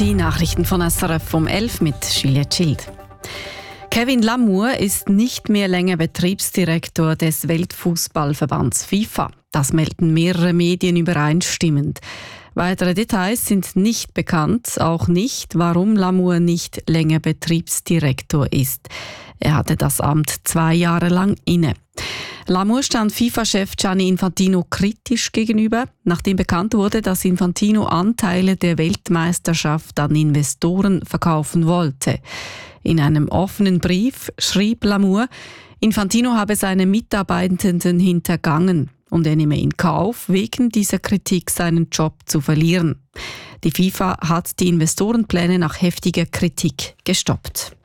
Die Nachrichten von SRF um 11 mit Juliette Schild. Kevin Lamour ist nicht mehr länger Betriebsdirektor des Weltfußballverbands FIFA. Das melden mehrere Medien übereinstimmend. Weitere Details sind nicht bekannt, auch nicht, warum Lamour nicht länger Betriebsdirektor ist. Er hatte das Amt 2 Jahre lang inne. Lamour stand FIFA-Chef Gianni Infantino kritisch gegenüber, nachdem bekannt wurde, dass Infantino Anteile der Weltmeisterschaft an Investoren verkaufen wollte. In einem offenen Brief schrieb Lamour, Infantino habe seine Mitarbeitenden hintergangen und er nehme in Kauf, wegen dieser Kritik seinen Job zu verlieren. Die FIFA hat die Investorenpläne nach heftiger Kritik gestoppt.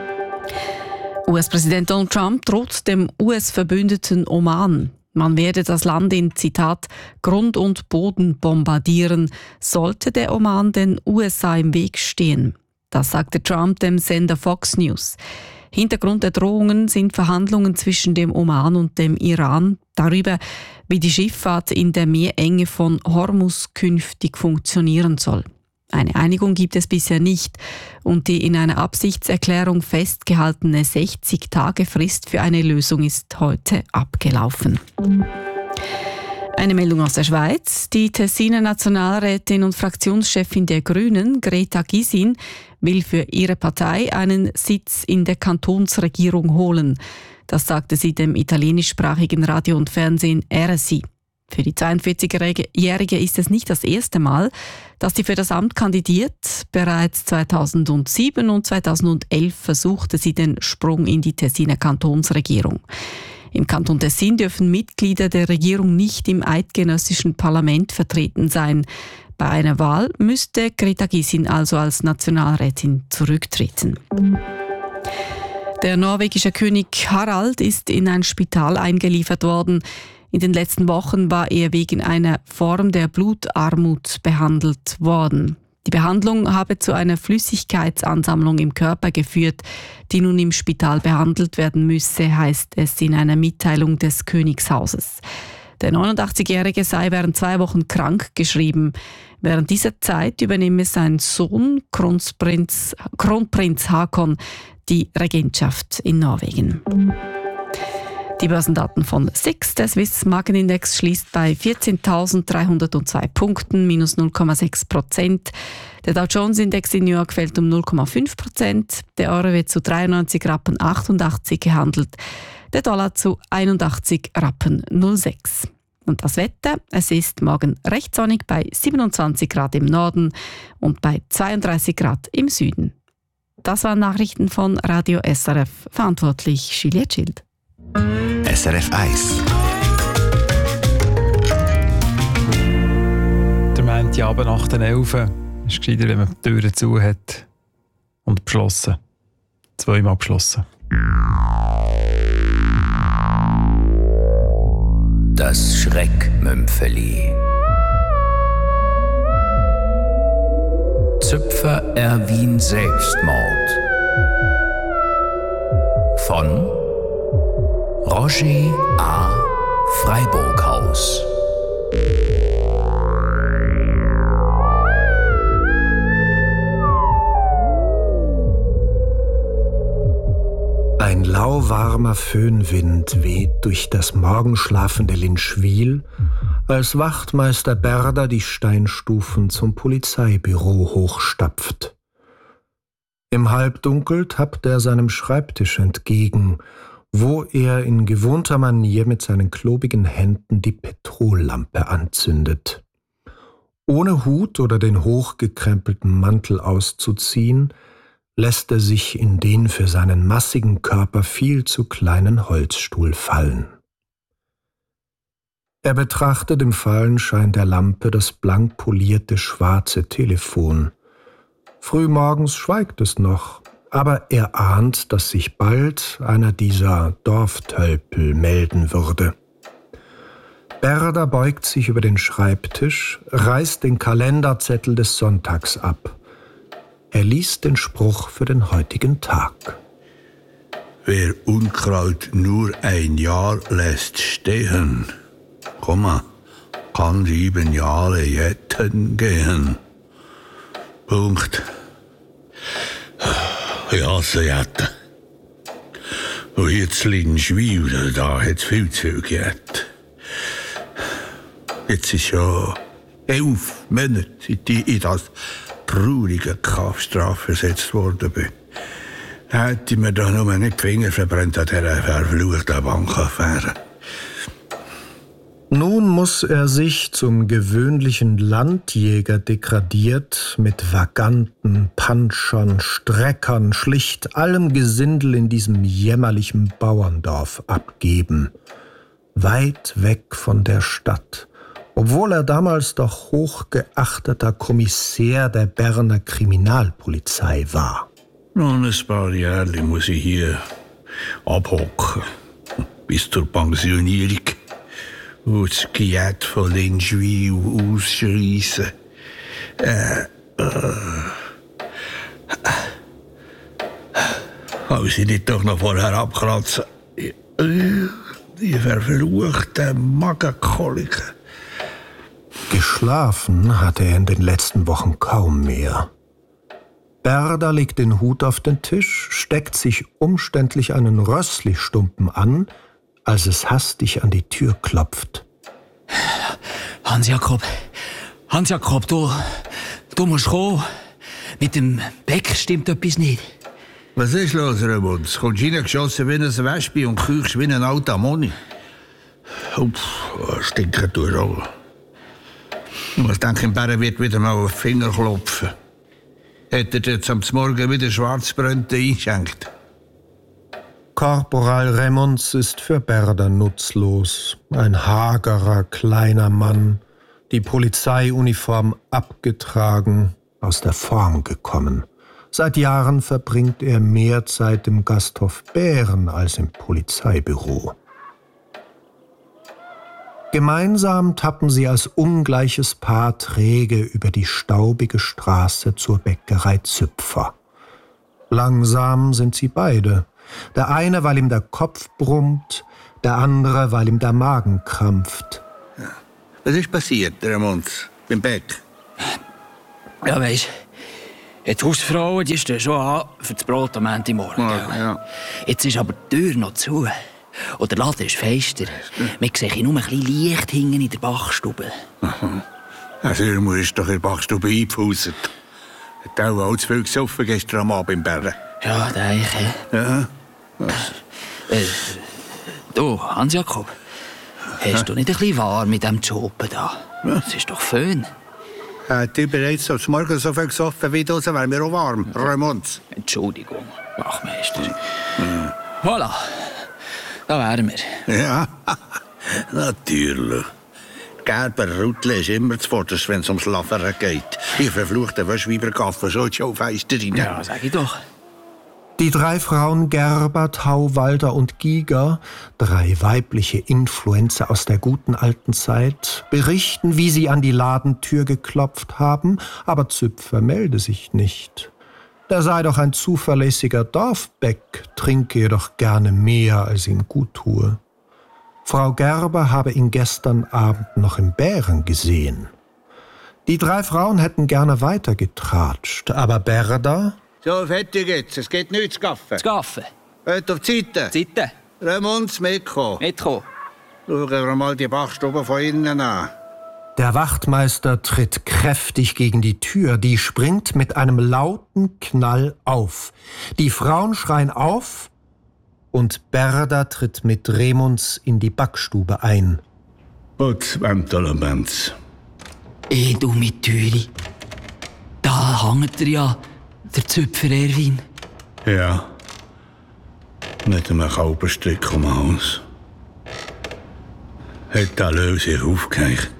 US-Präsident Donald Trump droht dem US-Verbündeten Oman. Man werde das Land in, Zitat, Grund und Boden bombardieren, sollte der Oman den USA im Weg stehen. Das sagte Trump dem Sender Fox News. Hintergrund der Drohungen sind Verhandlungen zwischen dem Oman und dem Iran darüber, wie die Schifffahrt in der Meerenge von Hormuz künftig funktionieren soll. Eine Einigung gibt es bisher nicht und die in einer Absichtserklärung festgehaltene 60-Tage-Frist für eine Lösung ist heute abgelaufen. Eine Meldung aus der Schweiz. Die Tessiner Nationalrätin und Fraktionschefin der Grünen, Greta Gysin, will für ihre Partei einen Sitz in der Kantonsregierung holen. Das sagte sie dem italienischsprachigen Radio und Fernsehen RSI. Für die 42-Jährige ist es nicht das erste Mal, dass sie für das Amt kandidiert. Bereits 2007 und 2011 versuchte sie den Sprung in die Tessiner Kantonsregierung. Im Kanton Tessin dürfen Mitglieder der Regierung nicht im eidgenössischen Parlament vertreten sein. Bei einer Wahl müsste Greta Gysin also als Nationalrätin zurücktreten. Der norwegische König Harald ist in ein Spital eingeliefert worden. In den letzten Wochen war er wegen einer Form der Blutarmut behandelt worden. Die Behandlung habe zu einer Flüssigkeitsansammlung im Körper geführt, die nun im Spital behandelt werden müsse, heißt es in einer Mitteilung des Königshauses. Der 89-Jährige sei während 2 Wochen krank geschrieben. Während dieser Zeit übernehme sein Sohn, Kronprinz Haakon, die Regentschaft in Norwegen. Die Börsendaten von SIX, der Swiss Marketindex, schließt bei 14.302 Punkten, minus 0,6%. Der Dow Jones Index in New York fällt um 0,5%. Der Euro wird zu 93,88 Rappen gehandelt. Der Dollar zu 81,06 Rappen. Und das Wetter, es ist morgen recht sonnig bei 27 Grad im Norden und bei 32 Grad im Süden. Das waren Nachrichten von Radio SRF, verantwortlich Juliette Schild. SRF 1. Der meinte Abend nach den 11 ist gescheiter, wenn man die Türen zu hat und beschlossen. 2-mal beschlossen. Das Schreckmümpfeli. Züpfer Erwin Selbstmord. Von Roger A. Freiburghaus. Ein lauwarmer Föhnwind weht durch das morgenschlafende Linschwil, als Wachtmeister Berder die Steinstufen zum Polizeibüro hochstapft. Im Halbdunkel tappt er seinem Schreibtisch entgegen, wo er in gewohnter Manier mit seinen klobigen Händen die Petrollampe anzündet. Ohne Hut oder den hochgekrempelten Mantel auszuziehen, lässt er sich in den für seinen massigen Körper viel zu kleinen Holzstuhl fallen. Er betrachtet im Fallenschein der Lampe das blank polierte schwarze Telefon. Frühmorgens schweigt es noch, aber er ahnt, dass sich bald einer dieser Dorftölpel melden würde. Berder beugt sich über den Schreibtisch, reißt den Kalenderzettel des Sonntags ab. Er liest den Spruch für den heutigen Tag. Wer Unkraut nur 1 Jahr lässt stehen, kann 7 Jahre jetten gehen. Punkt. Ich hasse Jetten. Und jetzt Linschwil, da hat es viel zu viel gegeben. Jetzt ist schon 11 Monate, seit ich in das traurige Kampfstrafe versetzt worden bin. Hätte ich mir da nur nicht die Finger verbrannt an dieser verfluchten Bankaffäre. Nun muss er sich zum gewöhnlichen Landjäger degradiert mit Vaganten, Panschern, Streckern, schlicht allem Gesindel in diesem jämmerlichen Bauerndorf abgeben. Weit weg von der Stadt, obwohl er damals doch hochgeachteter Kommissär der Berner Kriminalpolizei war. Noch ein paar Jahre muss ich hier abhocken, bis zur Pensionierung. Und das Giet von Linschwil ausschreissen. Kann sie nicht doch noch vorher abkratzen? Die verfluchten Magenkoliken. Geschlafen hatte er in den letzten Wochen kaum mehr. Berda legt den Hut auf den Tisch, steckt sich umständlich einen Rösslistumpen an, als es hastig an die Tür klopft. Hans-Jakob, du musst kommen. Mit dem Bäcker stimmt etwas nicht. Was ist los, Remunz? Kommst du reingeschossen wie ein Wespe und küchst wie ein alter Moni? Stinken durch auch. Ich denke, im Bären wird wieder mal auf den Finger klopfen. Hat er jetzt am Morgen wieder Schwarzbrönte eingeschenkt? Korporal Remunz ist für Berda nutzlos. Ein hagerer, kleiner Mann, die Polizeiuniform abgetragen, aus der Form gekommen. Seit Jahren verbringt er mehr Zeit im Gasthof Bären als im Polizeibüro. Gemeinsam tappen sie als ungleiches Paar träge über die staubige Straße zur Bäckerei Züpfer. Langsam sind sie beide. Der eine, weil ihm der Kopf brummt, der andere, weil ihm der Magen krampft. Ja. Was ist passiert, Remunz, beim Bäck? Ja, weisst, die Hausfrau, die steht schon an für das Brot am Montagmorgen. Ja. Jetzt ist aber die Tür noch zu. Und der Laden ist feister. Man sieht nur ein bisschen Licht hinten in der Bachstube. Also, du ist doch in der Bachstube eingepfuset. Hat auch zu viel gesoffen gestern am Abend im Bären. Ja, denke ich. Ja. Du, Hans-Jakob, hast du nicht ein bisschen warm mit dem Job da? Das ist doch schön. Hat ihr bereits am Morgen so viel gesoffen wie du, so wäre mir auch warm, Remunz. Entschuldigung, Wachmeister. Voilà, da wären wir. Ja, natürlich. Gerber Ruttle ist immer zuvorderst, wenn es ums Laffern geht. Ich verfluchte Wäschweibergaffer schon die Schaufenster rein. Ja, sag ich doch. Die 3 Frauen Gerber, Tau, Walter und Giger, 3 weibliche Influencer aus der guten alten Zeit, berichten, wie sie an die Ladentür geklopft haben, aber Züpfer melde sich nicht. Der sei doch ein zuverlässiger Dorfbäck, trinke jedoch gerne mehr, als ihm gut tue. Frau Gerber habe ihn gestern Abend noch im Bären gesehen. Die 3 Frauen hätten gerne weitergetratscht, aber Berda... So, fertig jetzt. Es geht nichts zu gaffen. Das Gaffen. Hört auf die Seite. Seite. Remunz, mitkommen. Mitkommen. Schauen wir mal die Bachstube von innen an. Der Wachtmeister tritt kräftig gegen die Tür, die springt mit einem lauten Knall auf. Die Frauen schreien auf und Berda tritt mit Remunz in die Backstube ein. Putz, Benz. Du mit Türi. Da hängt er ja, der Züpfer Erwin. Ja. Mit einem Kalberstrick um den Hals. Hat der Löwe sich aufgehängt.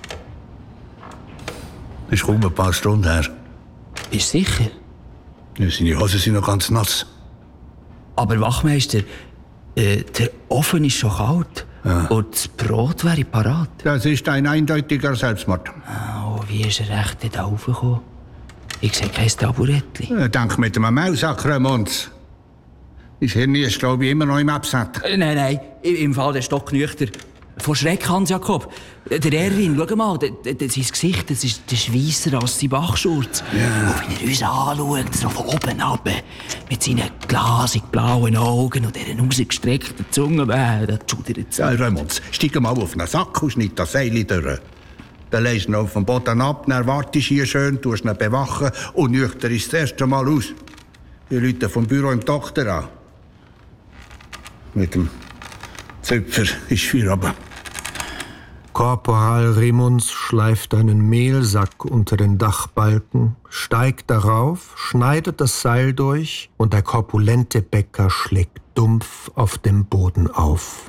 Ist kaum ein paar Stunden her. Bist du sicher? Ja, seine Hosen sind noch ganz nass. Aber Wachmeister, der Ofen ist schon kalt. Ja. Und das Brot wäre parat. Das ist ein eindeutiger Selbstmord. Oh, wie ist er echt da raufgekommen? Ich sehe kein Taburettli. Ja, denk mit einem Maulsack, Remunz. Dein Hirn ist, glaube ich, immer noch im Absatz. Nein, im Fall der Stock nüchter. Vor Schreck, Hans-Jakob. Der Erwin, schau mal, sein Gesicht, das ist weisser als sein Bachschurz. Ja. Und wenn er uns anschaut, so von oben runter, mit seinen glasig blauen Augen und dieser rausgestreckten Zunge, da schudert es. Ja, Raimund, steig mal auf einen Sack und schneid das Seil durch. Dann legst du ihn auf den Boden ab, dann wartest du hier schön, tust ihn bewachen und nüchtern ist das erste Mal aus. Die Leute vom Büro im Doktor an. Mit dem Zöpfer ist Feierabend. Korporal Remunds schleift einen Mehlsack unter den Dachbalken, steigt darauf, schneidet das Seil durch und der korpulente Bäcker schlägt dumpf auf dem Boden auf.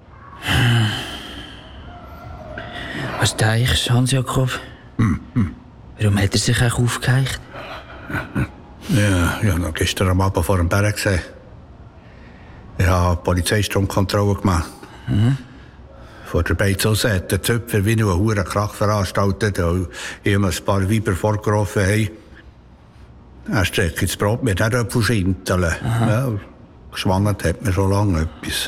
Was denkst du, Hans-Jakob? Warum hat er sich auch aufgeheicht? Ja, ich habe noch gestern am Abend vor dem Berg gesehen. Ich habe Polizeistromkontrolle gemacht. Vor der Beiz hat der Zöpfer wie nur einen hohen Krach veranstaltet, weil ihm ein paar Weiber vorgeworfen haben. Er streckt ins Brot mit der Apfelschinteln. Ja, geschwangert hat man schon lange etwas.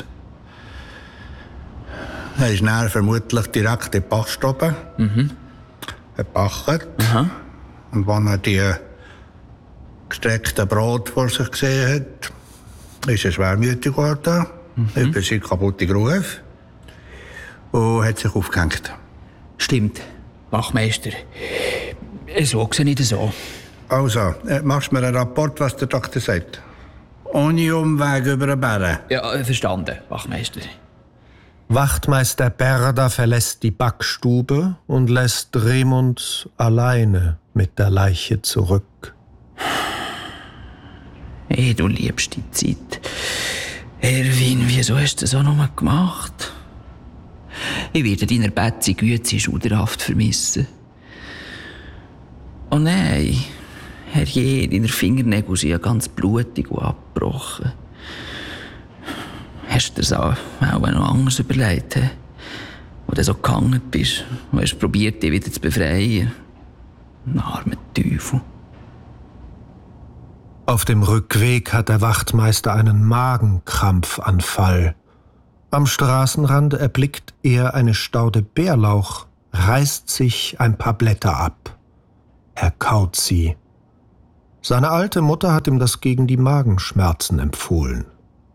Er ist dann vermutlich direkt in die Bachstube. Gebackt. Und wenn er die gestreckten Brot vor sich gesehen hat, ist er schwermütig geworden, über seinen kaputten Ruf und hat sich aufgehängt. Stimmt, Wachmeister. So sehe ich das so. Also, machst du mir einen Rapport, was der Doktor sagt? Ohne Umweg über den Berg. Ja, verstanden, Wachmeister. Wachtmeister Berda verlässt die Backstube und lässt Remund alleine mit der Leiche zurück. Hey, du liebst die Zeit. Erwin, wieso hast du das auch noch mal gemacht? Ich werde deiner Betzi Güte schauderhaft vermissen. Oh nein, herrje, deine Fingernägel sind ja ganz blutig und abgebrochen. Hast du dir das auch noch anders überlegt, he? Wo du so gehangen bist und hast probiert, dich wieder zu befreien? Ein armer Teufel. Auf dem Rückweg hat der Wachtmeister einen Magenkrampfanfall. Am Straßenrand erblickt er eine Staude Bärlauch, reißt sich ein paar Blätter ab. Er kaut sie. Seine alte Mutter hat ihm das gegen die Magenschmerzen empfohlen.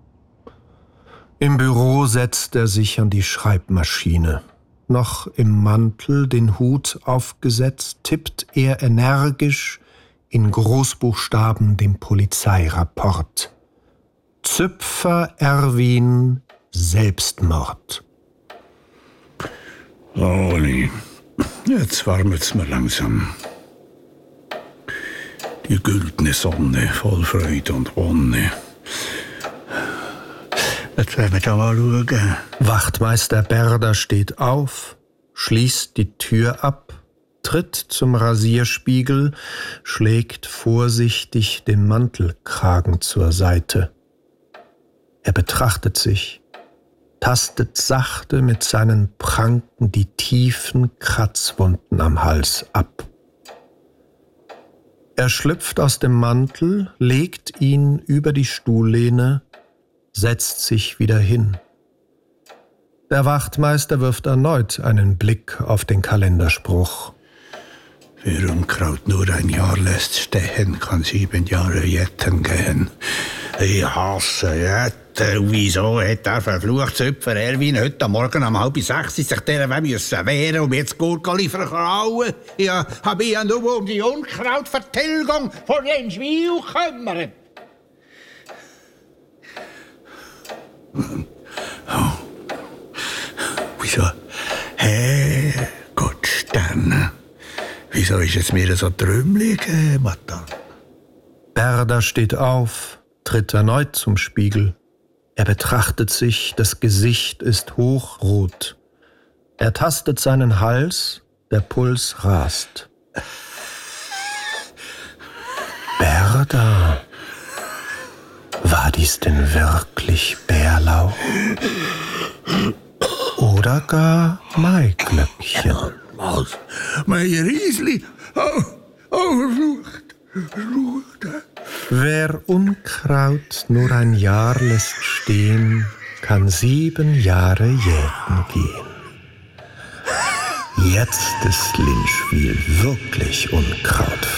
Im Büro setzt er sich an die Schreibmaschine. Noch im Mantel, den Hut aufgesetzt, tippt er energisch in Großbuchstaben den Polizeirapport. Zöpfer Erwin, Selbstmord. So, Oli, jetzt warmet's mir langsam. Die güldene Sonne, voll Freude und Wonne. Jetzt werden wir da mal schauen. Wachtmeister Berda steht auf, schließt die Tür ab, tritt zum Rasierspiegel, schlägt vorsichtig den Mantelkragen zur Seite. Er betrachtet sich, tastet sachte mit seinen Pranken die tiefen Kratzwunden am Hals ab. Er schlüpft aus dem Mantel, legt ihn über die Stuhllehne, setzt sich wieder hin. Der Wachtmeister wirft erneut einen Blick auf den Kalenderspruch. Wer Unkraut nur ein Jahr lässt stehen, kann 7 Jahre jetten gehen. Ich hasse Jetten. Wieso hat der verfluchte Zöpfer Erwin heute Morgen um 5:30 sich dieser müssen wehren und mir das Gurkeli verklauen? Ja, habe ich ja nur um die Unkrautvertilgung von Lenschwil gekümmert. Oh. Wieso? Herrgott, Sterne. Wieso ist es mir so trümmelig, Matan? Berda steht auf, tritt erneut zum Spiegel. Er betrachtet sich, das Gesicht ist hochrot. Er tastet seinen Hals, der Puls rast. Berda, war dies denn wirklich Bärlauch? Oder gar Maiglöckchen? Was? Mein Riesli? Verflucht. Wer Unkraut nur ein Jahr lässt stehen, kann 7 Jahre jäten gehen. Jetzt ist Linschwil wirklich unkrautfrei.